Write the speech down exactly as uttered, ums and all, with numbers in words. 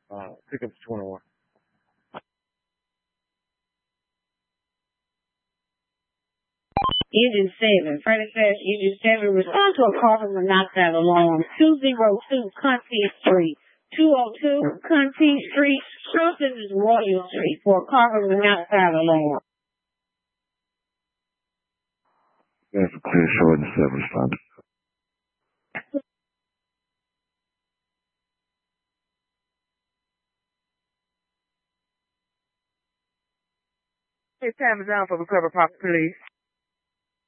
Uh, pick up twenty-one. Engine seven. Freddie says Engine seven. Respond to a call from the knockdown alarm. two oh two Conti Street. two oh two Conti Street. This is Royal Street for a call from the knockdown alarm. That's a clear short and seven responded. Hey, time is down for recovery, Pop, please.